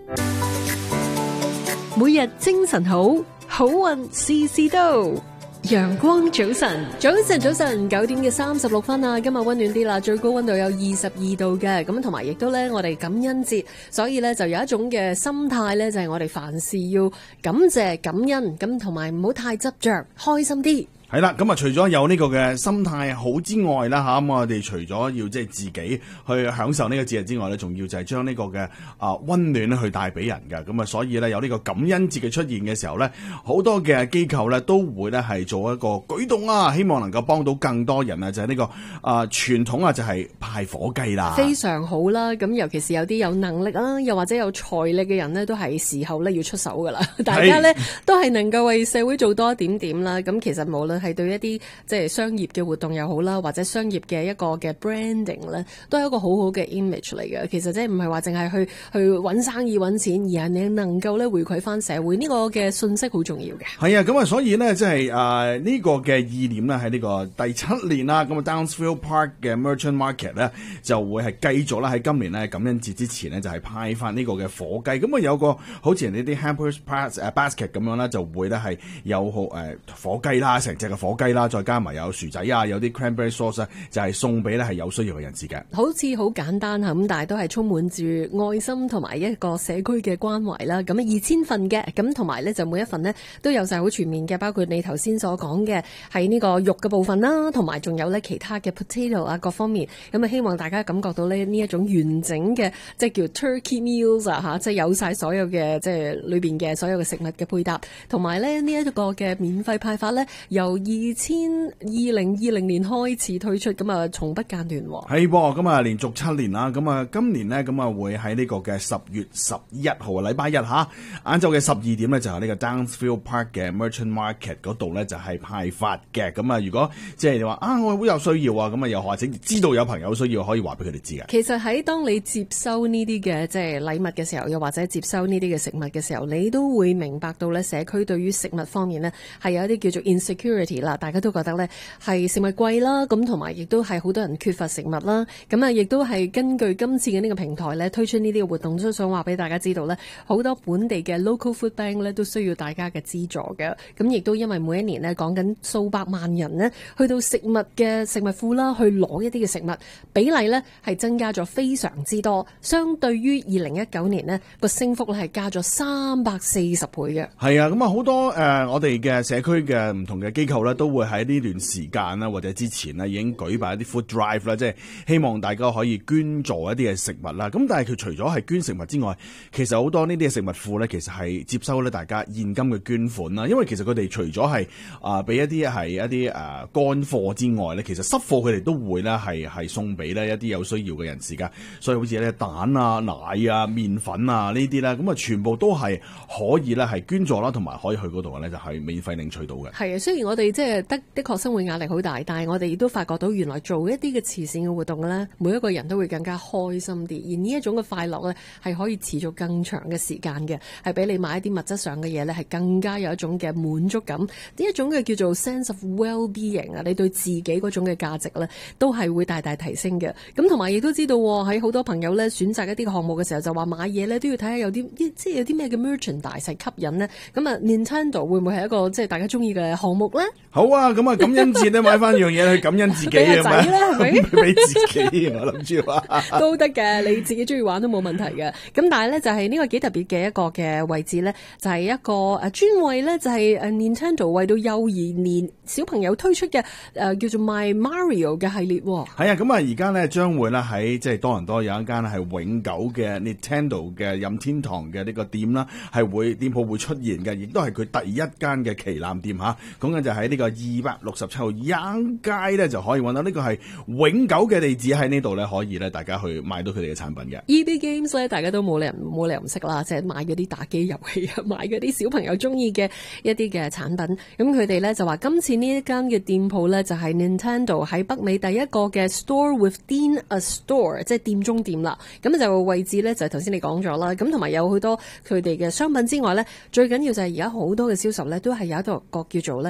每日精神好，好運事事都。陽光早晨，9點嘅36分啊！今日溫暖啲啦，最高溫度有22度嘅，咁同埋亦都咧，我哋感恩節，所以咧就有一種嘅心態咧，就係我哋凡事要感謝感恩，咁同埋唔好太執着，開心啲。 係啦，咁啊，除咗有呢個嘅心態好之外啦，咁我哋除咗要即係自己去享受呢個節日之外咧，仲要就係將呢個嘅溫暖咧去帶俾人㗎。咁啊，所以咧有呢個感恩節嘅出現嘅時候咧，好多嘅機構咧都會咧係做一個舉動啊，希望能夠幫到更多人啊，就係呢個傳統啊，就係派火雞啦， 非常好啦。咁尤其是有啲有能力啦，又或者有財力嘅人呢，都係時候咧要出手噶啦。大家咧都係能夠為社會做多一點點啦。咁其實無論係對一啲即係商業嘅活動又好啦，或者商業嘅一個嘅 branding 咧，都係一個好好嘅 image 嚟嘅。其實即係唔係話淨係去揾生意揾錢，而係你能夠咧回饋翻社會，呢個嘅信息好重要嘅。 係啊，咁啊，所以咧即係呢個嘅意念咧喺呢個第7年啦，咁啊 Downsville Park 嘅 Merchant Market 咧就會係繼續啦喺今年咧感恩節之前咧就係派發呢個嘅火雞。咁啊有個好似呢啲 hampers basket 咁樣啦，就會咧係有火雞啦，成隻嘅火雞啦，再加埋有薯仔啊，有啲 cranberry sauce 啊，就係送俾咧係有需要嘅人士嘅。 好似好簡單咁，但係都係充滿住愛心同埋一個社區嘅關懷啦。咁2000份嘅，咁同埋咧就每一份呢都有晒好全面嘅，包括你頭先所講嘅係呢個肉嘅部分啦，同埋仲有咧其他嘅 potato 啊各方面。咁啊希望大家感覺到呢一種完整嘅即係叫 turkey meals 啊吓，即係有晒所有嘅即係裏邊嘅所有嘅食物嘅配搭，同埋咧呢一個嘅免費派發咧由2020年開始推出，咁啊從不間斷。 係噃，咁啊連續7年啦，咁啊今年呢，咁啊會喺呢個嘅10月11號禮拜日吓，晏晝嘅12點呢，就係呢個 Downsville Park 嘅 Merchant Market 嗰度呢，就係派發嘅。咁啊如果即係你話我好有需要啊，咁啊又或者知道有朋友需要，可以話俾佢哋知嘅。 其實喺當你接收呢啲嘅即係禮物嘅時候，又或者接收呢啲嘅食物嘅時候，你都會明白到呢社區對於食物方面呢，係有一啲叫做 insecurity 啦，大家都覺得呢係食物貴啦，咁同埋亦都係好多人缺乏食物啦，咁啊亦都係根據今次嘅呢個平台呢推出呢啲嘅活動，都想話俾大家知道呢，好多本地嘅 local food bank 呢都需要大家嘅資助嘅，咁亦都因為每一年呢講緊數百萬人呢去到食物嘅食物庫啦，去攞一啲嘅食物，比例呢係增加咗非常之多，相對於2019年呢個升幅呢係加咗340倍嘅。 係啊，咁啊好多我哋嘅社區嘅唔同嘅機構呢都會喺呢段時間啦，或者之前呢已經舉辦一啲 food drive 啦，即係希望大家可以捐助一啲嘅食物啦。咁但係佢除咗係捐食物之外，其實好多呢啲嘅食物庫呢，其實係接收咧大家現金嘅捐款啦。因為其實佢哋除咗係俾一啲係一啲乾貨之外呢，其實濕貨佢哋都會咧係送俾咧一啲有需要嘅人士噶。所以好似咧蛋啊、奶啊、麵粉啊呢啲啦，咁啊全部都係可以咧係捐助啦，同埋可以去嗰度咧就係免費領取到嘅。 係啊，雖然我哋即係的確生活壓力好大，但係我哋亦都發覺到原來做一啲嘅慈善嘅活動咧，每一個人都會更加開心啲，而呢一種嘅快樂咧係可以持續更長嘅時間嘅，係俾你買一啲物質上嘅嘢咧係更加有一種嘅滿足感，呢一種嘅叫做 sense of well-being 啊，你對自己嗰種嘅價值咧都係會大大提升嘅。咁同埋亦都知道喺好多朋友咧選擇一啲項目嘅時候就話買嘢咧都要睇下有啲即係有啲咩嘅 merchandise 係吸引呢。咁啊 Nintendo 會唔會係一個即係大家中意嘅項目咧？ 好啊，咁啊感恩節咧買翻樣嘢去感恩自己係咪？俾自己我諗住話都得嘅，你自己中意玩都冇問題嘅。咁但係咧就係呢個幾特別嘅一個嘅位置咧，就係一個專為咧就係Nintendo 為到幼兒年小朋友推出嘅叫做 My Mario 嘅系列。係啊，咁啊而家咧將會咧喺即係多倫多有一間係永久嘅 Nintendo 嘅任天堂嘅呢個店啦，係店鋪會出現嘅，亦都係佢第一間嘅旗艦店吓。講緊就喺呢個267號 Yonge 街咧就可以揾到，呢個係永久嘅地址，喺呢度咧可以咧大家去買到佢哋嘅產品嘅。 EB Games 咧大家都冇理由唔識啦，即係買嗰啲打機遊戲啊，買嗰啲小朋友中意嘅一啲嘅產品。咁佢哋咧就話今次呢一間嘅店鋪咧就係 Nintendo 喺北美第一個嘅 store within a store， 即係店中店啦。咁就位置咧就係頭先你講咗啦。咁同埋有好多佢哋嘅商品之外咧，最緊要就係而家好多嘅銷售咧都係有一個叫做咧